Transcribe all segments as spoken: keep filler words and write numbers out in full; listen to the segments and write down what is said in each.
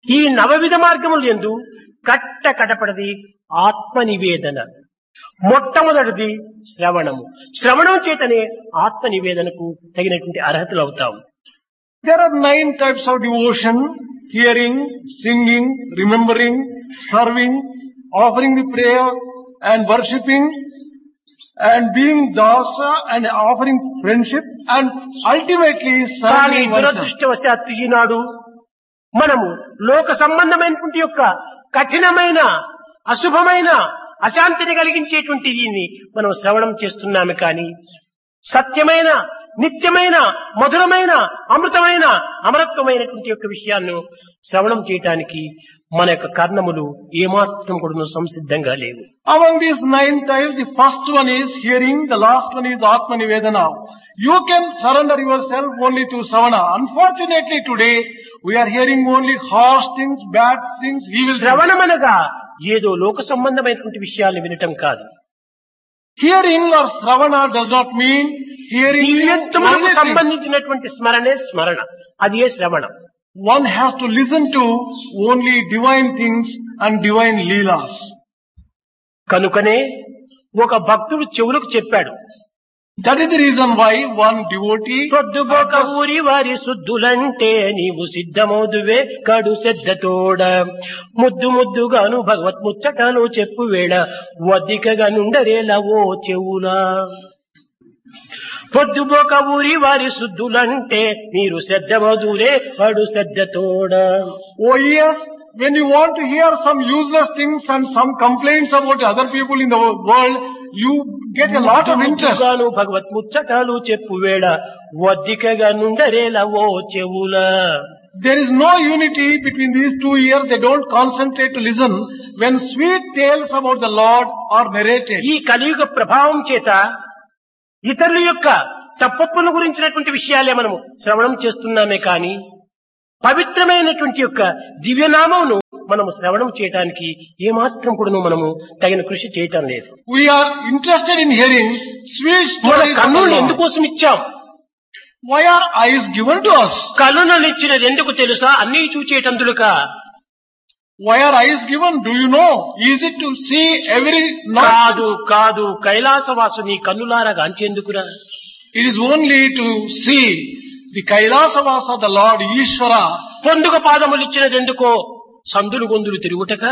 ఈ నవవిధ మార్గములు యందు కట్ట కడపడది ఆత్మ నివేదన. మొట్టమొదటిది శ్రవణము. శ్రవణం చేతనే ఆత్మ నివేదనకు తగినటువంటి అర్హతలు అవుతాం. There are nine types of devotion: hearing, singing, remembering, serving, offering the prayer and worshipping, and being dasa and offering friendship, and ultimately కానీ serving oneself. దురదృష్టవశాత్తు ఈనాడు మనము లోక సంబంధమైనటువంటి యొక్క కఠినమైన అశుభమైన అశాంతిని కలిగించేటువంటి దీన్ని మనం శ్రవణం చేస్తున్నాము. కానీ సత్యమైన నిత్యమైన మధురమైన అమృతమైన అమరత్వమైనటువంటి యొక్క విషయాన్ని శ్రవణం చేయటానికి మన యొక్క కర్ణములు ఏమాత్రం కూడా సంసిద్ధంగా లేవు. Among these nine types, the first one is hearing, the last one is Atma Nivedana. You can surrender yourself only to Savana. Unfortunately today, we are hearing only harsh things, bad things, evil things. శ్రవణమనగా ఏదో లోక సంబంధమైనటువంటి విషయాలను వినటం కాదు. Hearing or Sravana does not mean hearing దివ్యత్వములకు only things. సంబంధించినటువంటి స్మరణే స్మరణ, అది ఏ శ్రవణం. One has to listen to only divine things and divine leelas. కనుకనే ఒక భక్తుడు చెవులకు చెప్పాడు, That is the reason why one devotee పొద్దుబోక ఊరి వారి శుద్ధులంటే నీవు సిద్ధమౌదువే కడు శ్రద్ధతోడ ముద్దు ముద్దుగాను భగవత్ ముచ్చటను చెప్పు వేళ వద్దికగా నుండరేలా ఓ చెవులా. పొద్దుబోక ఊరి వారి శుద్ధులంటే మీరు శ్రద్ధమౌదురే కడు శ్రద్ధతోడ. Oh yes, when you want to hear some useless things and some complaints about other people in the world, you get a lot of interest. గాను భగవత్ ముచ్చటాలు చెప్పు వేళ వద్దికగా నుండరేలా ఓ చెవులా. There is no unity between these two ears. They don't concentrate to listen when sweet tales about the Lord are narrated. ఈ కలియుగ ప్రభావం చేత ఇతరుల యొక్క తప్పప్పుల గురించినటువంటి విషయాలే మనము శ్రవణం చేస్తున్నామే కానీ పవిత్రమైనటువంటి యొక్క దివ్యనామమును మనము శ్రవణం చేయడానికి ఏమాత్రం కూడా మనము తగిన కృషి చేయటం లేదు. We are interested in hearing sweet మన stories of the కన్నులు Lord. ఎందుకోసం ఇచ్చాం? Why are eyes given to us? కన్నులను ఇచ్చినది ఎందుకు తెలుసా? అన్నీ చూచేటందులుక. Why are eyes given? Do you know? Is it to see every కాదు nonsense? కాదు కైలాసవాసు నీ కన్నులారా గాంచేందుకురా? It is only to see the Kailasavasa, the Lord Ishvara. పొందుక పాదములు ఇచ్చినది ఎందుకో? సందులు గొందులు తిరుగుటక.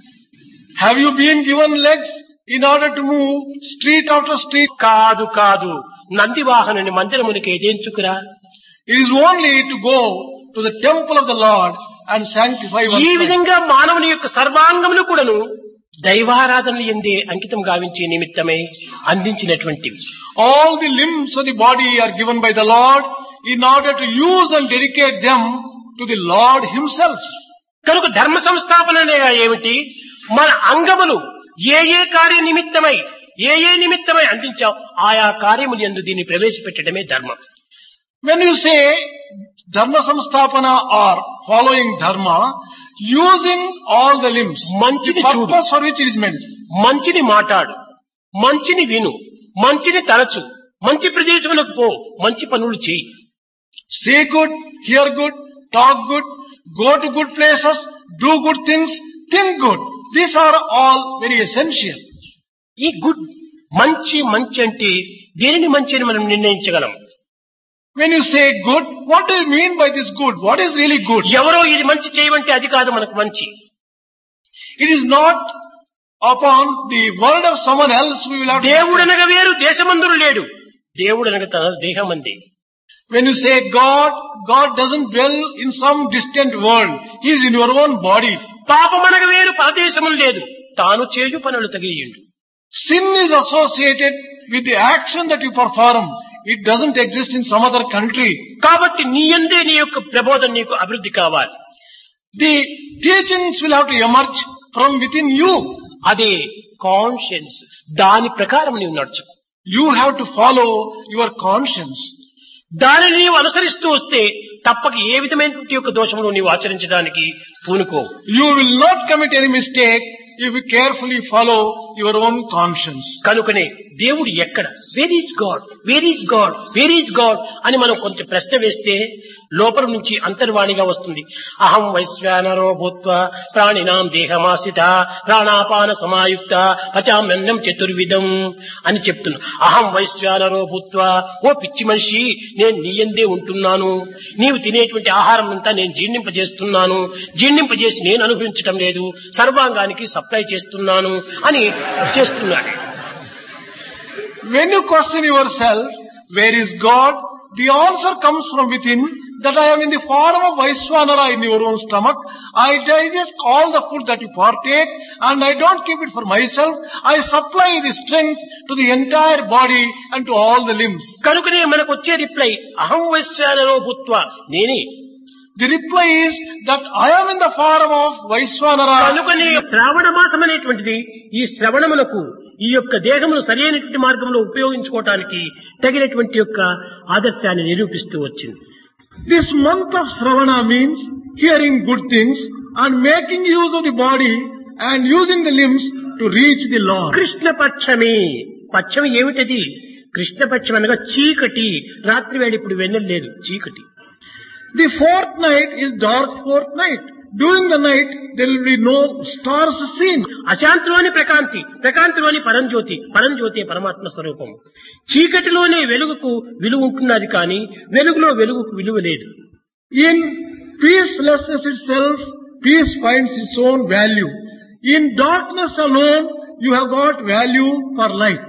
Have you been given legs in order to move street after street? కాదు కాదు నందివాహనుని మందిరమునికి ఎదేంచుకురా. It is only to go to the temple of the Lord and sanctify ఈ oneself. విధంగా మానవుని యొక్క సర్వాంగములు కూడాను దైవారాధనలు ఎందే అంకితం గావించే నిమిత్తమై అందించినటువంటివి. All the limbs of the body are given by the Lord in order to use and dedicate them to the Lord Himself. కనుక ధర్మ సంస్థాపన అనగా ఏమిటి? మన అంగములు ఏ ఏ కార్య నిమిత్తమై ఏ ఏ నిమిత్తమై అందించాం ఆయా కార్యములు యందు దీన్ని ప్రవేశపెట్టడమే ధర్మం. When you say Dharma Samstapana or following Dharma, using all the limbs, the మంచిని చూడు, purpose for which it is meant. మంచిని మాట్లాడు, మంచిని విను, మంచిని తలచు, మంచి ప్రదేశములకు పో, మంచి పనులు చేయి. See good, hear good, talk good, go to good places, do good things, think good. These are all very essential. ఈ గుడ్ మంచి మంచి అంటే దేనిని మంచి అని మనం నిర్ణయించగలం? When you say good, what do you mean by this good? What is really good? ఎవరో ఇది మంచి చేయమంటే అది కాదు మనకు మంచి. It is not upon the word of someone else we will have to. దేవుడనగా వేరు దేశమందురు లేడు, దేవుడనగా తన దేహమంది. When you say God, God doesn't dwell in some distant world. He is in your own body. పాపమనగా వేరు పరదేశములు లేదు, తాను చేయు పనులు తగిలియుండు. Sin is associated with the action that you perform. It doesn't exist in some other country. కాబట్టి నీ యందే నీ యొక్క ప్రబోధన నీకు అభివృద్ధి కావాలి. The teachings will have to emerge from within you. అదే కాన్షియన్స్, దాని ప్రకారం నీవు నడుచు. You have to follow your conscience. దానిని నీవు అనుసరిస్తూ వస్తే తప్పక ఏ విధమైనటువంటి యొక్క దోషమును నీవు ఆచరించడానికి పూనుకో. You will not commit any mistake if you carefully follow your own conscience. కనుకనే దేవుడు ఎక్కడ, where is God, where is God, where is God అని మనం కొంచెం ప్రశ్న వేస్తే లోపల నుంచి అంతర్వాణిగా వస్తుంది. అహం వైశ్వానరో భూత్వా ప్రాణినాం దేహమాశ్రిత ప్రాణాపాన సమాయుక్త పచామ్యన్నం చతుర్విధం అని చెప్తున్నా. అహం వైశ్వానరో భూత్వా, ఓ పిచ్చి మనిషి, నేను నీయందే ఉంటున్నాను. నీవు తినేటువంటి ఆహారం అంతా నేను జీర్ణింపజేస్తున్నాను. జీర్ణింపజేసి నేను అనుభవించటం లేదు, సర్వాంగానికి సప్లై చేస్తున్నాను అని చేస్తున్నాడు. When you question yourself, where is God? The answer comes from within, that I am in the form of Vaishwanara in your own stomach. I digest all the food that you partake, and I don't keep it for myself. I supply the strength to the entire body and to all the limbs. కనుకనే మనకు వచ్చే reply అహం వైశ్వానరో భూత్వా, నేనే. The reply is that I am in the form of Vaishwanara. కనుకనే శ్రావణ మాసం అనేటువంటిది ఈ శ్రవణములకు ఈ యొక్క దేహమును సరైనటువంటి మార్గంలో ఉపయోగించుకోవటానికి తగినటువంటి యొక్క ఆదర్శాన్ని నిరూపిస్తూ వచ్చింది. This month of Shravana means hearing good things and making use of the body and using the limbs to reach the Lord. Krishna పక్షమే, పక్షం ఏమిటది? కృష్ణ పక్షం అనగా చీకటి. రాత్రి వేళ ఇప్పుడు వెన్నెల లేదు, చీకటి. The fourth night is dark fourth night. During the night there will be no stars seen. అశాంతిలోని ప్రకాంతి, ప్రకాంతిలోని పరంజ్యోతి, పరంజ్యోతి పరమాత్మ స్వరూపం. చీకటిలోనే వెలుగుకు విలువ ఉంటున్నది కానీ వెలుగులో వెలుగుకు విలువ లేదు. In peacelessness itself, peace finds its own value. In darkness alone, you have got value for light.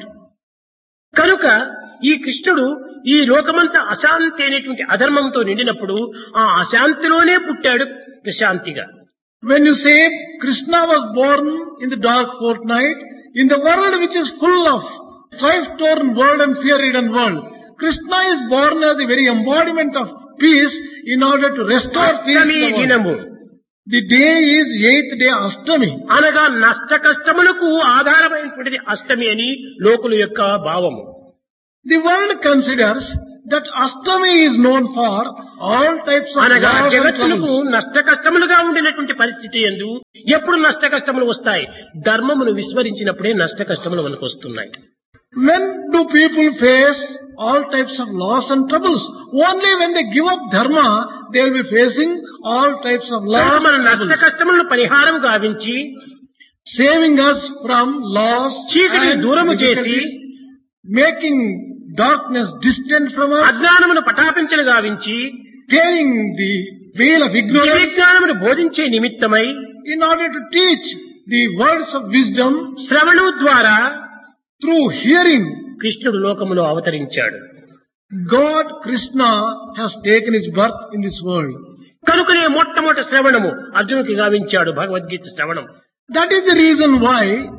కనుక ఈ కృష్ణుడు ఈ లోకమంతా అశాంతి అనేటువంటి అధర్మంతో నిండినప్పుడు ఆ అశాంతిలోనే పుట్టాడు ప్రశాంతిగా. When you say Krishna was born in the dark fortnight, in the world which is full of strife-torn world and fear-ridden world, Krishna is born as the very embodiment of peace in order to restore peace in the world. దినము The day is eighth day Ashtami. అనగా నష్ట కష్టములకు ఆధారమైనటువంటిది అష్టమి అని లోకుల యొక్క భావము. The world considers that Ashtami is known for all types of అనగా loss and జగత్తులకు troubles. నష్ట కష్టములుగా ఉండినటువంటి పరిస్థితి యందు ఎప్పుడు నష్ట కష్టములు వస్తాయి? ధర్మమును విస్మరించినప్పుడే నష్ట కష్టములు మనకు వస్తున్నాయి. When do people face all types of loss and troubles? Only when they give up dharma, they will be facing all types of loss కనుక మన and నష్ట troubles. కష్టములను పరిహారం గావించి Saving us from loss చీకటిని and దూరము చేసి difficulties, making darkness distant from us, అజ్ఞానమును పటాపించలు గావించి tearing the veil of ignorance విజ్ఞానమును బోధించే నిమిత్తమై in order to teach the words of wisdom శ్రవణం ద్వారా through hearing. కృష్ణుడు లోకములో అవతరించాడు. God, Krishna, has taken his birth in this world. కనుకనే మొట్టమొదటి శ్రవణము అర్జునుడికి గావించాడు భగవద్గీత శ్రవణం. That is the reason why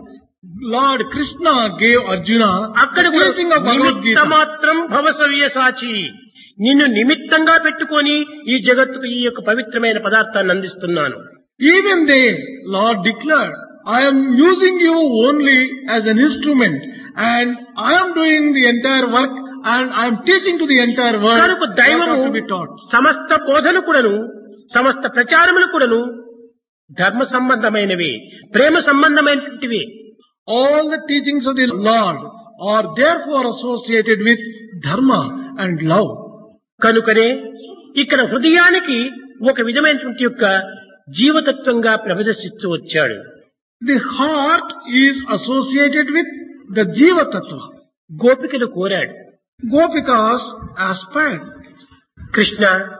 Lord Krishna gave Arjuna అక్కడ the teaching of Bhagavad నిమిత్త Gita. మాత్రం భవసవ్య సాచి, నిన్ను నిమిత్తంగా పెట్టుకొని ఈ జగత్తుకు ఈ యొక్క పవిత్రమైన పదార్థాన్ని అందిస్తున్నాను. Even there, Lord declared, I am using you only as an instrument and I am doing the entire work and I am teaching to the entire world కనుక what దైవము ought to be taught. సమస్త బోధలు కూడాను సమస్త ప్రచారములు కూడాను ధర్మ సంబంధమైనవి, ప్రేమ సంబంధమైనటువంటివి. All the teachings of the Lord are therefore associated with dharma and love. కనుకనే ఇక్కడ హృదయానికి ఒక విధమైనటువంటి యొక్క జీవతత్వంగా ప్రదర్శిస్తూ వచ్చాడు. The heart is associated with the Jiva Tattva. గోపికలు కోరాడు, Gopikas aspired. Krishna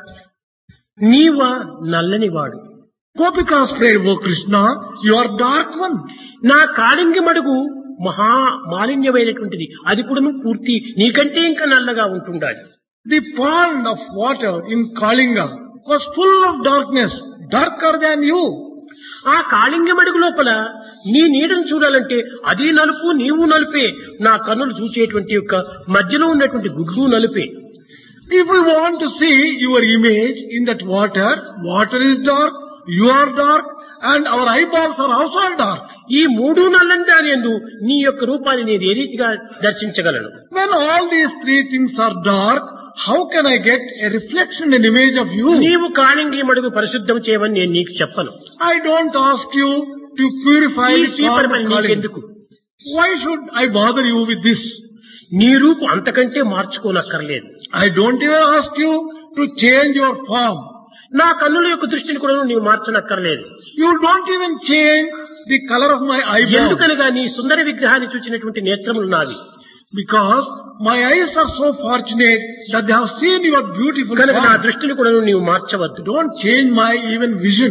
Neeva నల్లనివాడు, Gopikas prayed, O Krishna, you are dark one. నా కాళింగి మడుగు మహా మాలిన్యమైనటువంటిది, అది కూడా పూర్తి నీకంటే ఇంకా నల్లగా ఉంటుండాలి. The pond of water in Kalinga was full of darkness, darker than you. ఆ కాళింగి మడుగు లోపల నీ నీడను చూడాలంటే అది నలుపు నీవు నలుపే, నా కన్నులు చూసేటువంటి యొక్క మధ్యలో ఉన్నటువంటి గుడ్లు నలుపే. If we want to see your image in that water, water is dark, you are dark, and our eyeballs are also dark. ఈ మూడు నల్లని దాని యందు నీ యొక్క రూపాన్ని నేను ఏ రీతిగా దర్శించగలను? When all these three things are dark, how can I get a reflection and image of you? నీవు కాళింగి మడుగు పరిశుద్ధం చేయమని నేను నీకు చెప్పను. I don't ask you to purify ఈ the స్వీపరి pond పని of Kalinga. నీకెందుకు? Why should I bother you with this? నీ రూపు అంతకంటే మార్చుకోనక్కర్లేదు. I don't even ask you to change your form. నా కన్నుల యొక్క దృష్టిని కూడా నీవు మార్చనక్కర్లేదు. You don't even change the color of my eyebrow. ఎందుకనగా నీ సుందర విగ్రహాన్ని చూచినటువంటి నేత్రములు నావి. Because my eyes are so fortunate that they have seen your beautiful కనుక నా form. దృష్టిని కూడా నీవు మార్చవద్దు. Don't change my even vision.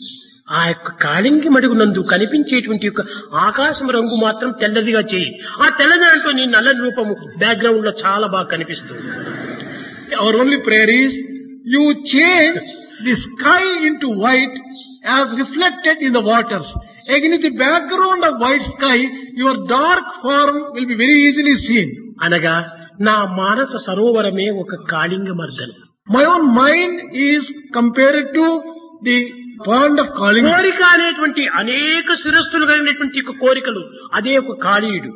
ఆ యొక్క కాళింగి మడుగునందు కనిపించేటువంటి యొక్క ఆకాశం రంగు మాత్రం తెల్లదిగా చేయి. ఆ తెల్లదాంట్లో నీ నల్లని రూపము బ్యాక్గ్రౌండ్ లో చాలా బాగా కనిపిస్తుంది. Our only prayer is, you change the sky into white as reflected in the waters. Against the background of white sky, your dark form will be very easily seen. అనగా నా మానస సరోవరమే ఒక Kalinga మర్దనం. My own mind is compared to the pond of Kalinga. కోరిక అనేటువంటి అనేక శిరస్సులు కలిగినటువంటి ఒక కోరికలు అదే ఒక కాళీయుడు.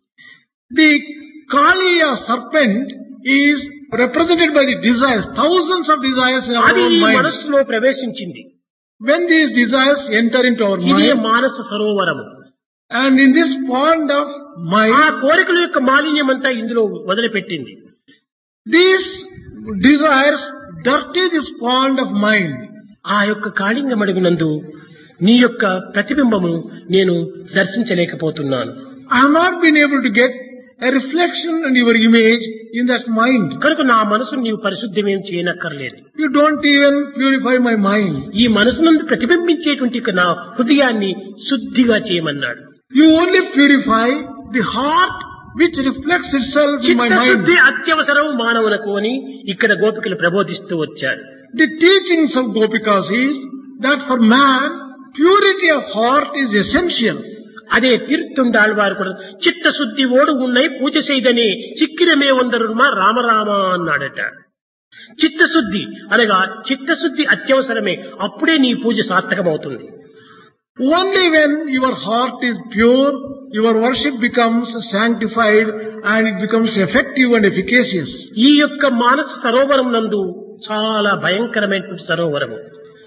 The Kaliya serpent is represented by the desires, thousands of desires in our అది own ఈ mind. మనస్సులో ప్రవేశించింది. When these desires enter into our ఇది mind, Manasa Sarovaram. and in this pond of ఆ mind, కోరికల యొక్క మాలిన్యం అంతా ఇందులో వదిలిపెట్టింది. these desires dirty this pond of mind. ఆ యొక్క కాళింగ మడుగునందు నీ యొక్క ప్రతిబింబము నేను దర్శించలేకపోతున్నాను. I have not been able to get a reflection in your image in that mind. కనుక నా మనసును నీవు పరిశుద్ధమేం చేయనక్కర్లేదు. You don't even purify my mind. ఈ మనసునందు ప్రతిబింబించేటువంటి యొక్క నా హృదయాన్ని శుద్ధిగా చేయమన్నాడు. You only purify the heart which reflects itself in my mind. చిత్తశుద్ధి అత్యవసరం మానవులకు అని ఇక్కడ గోపికలు ప్రబోధిస్తూ వచ్చారు. The teachings of Gopikas is that for man, purity of heart is essential. అదే తీర్థుండాళ్వారు కూడా చిత్తశుద్ధి ఓడు ఉన్నై పూజ చేయదని చిక్కిరమే వందరుమా రామరామ అన్నాడట. చిత్తశుద్ధి అనగా చిత్తశుద్ధి అత్యవసరమే, అప్పుడే నీ పూజ సార్థకమవుతుంది. Only when your heart is pure, your worship becomes sanctified and it becomes effective and efficacious. ఈ యొక్క మానస సరోవరం నందు చాలా భయంకరమైనటువంటి Sarovaram.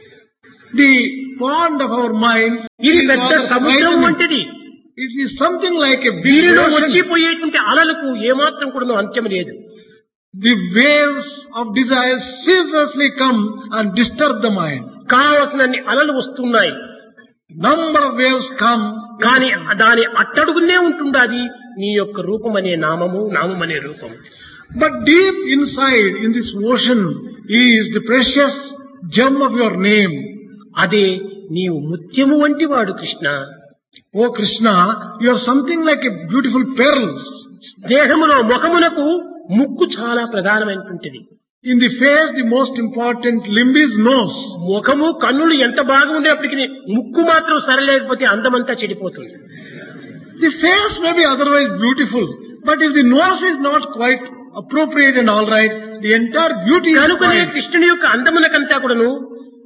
The pond of our mind ఇది is పెద్ద rather సముద్రం frightening. వంటిది. It is something like a big దీనిలో ocean. వచ్చిపోయేటువంటి అలలకు ఏమాత్రం కూడా అంత్యం లేదు. The waves of desire ceaselessly come and disturb the mind. కావలసినన్ని అలలు వస్తున్నాయి, Number of waves come, కానీ దాని అట్టడుగునే ఉంటుండాది నీ యొక్క రూపం అనే నామము, నామం అనే రూపం. but deep inside in this ocean is the precious gem of your name. అదే నీవు ముత్యము వంటి వాడు Krishna. O Krishna, you are something like a beautiful pearls. దేహములో ముఖమునకు ముక్కు చాలా ప్రధానమైనటువంటిది. In the face, the most important limb is nose. ముఖము కన్నులు ఎంత బాగా ఉండేప్పటికీ ముక్కు మాత్రం సరలేకపోతే అందమంతా చెడిపోతుంది. The face may be otherwise beautiful, but if the nose is not quite appropriate and all right, the entire beauty is కనుకనే spoiled. కృష్ణుని యొక్క అందమునకంతా కూడాను